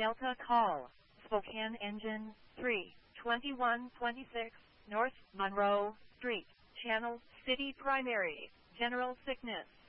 Delta call. Spokane Engine 3, 2126 North Monroe Street, Channel City Primary, General Sickness.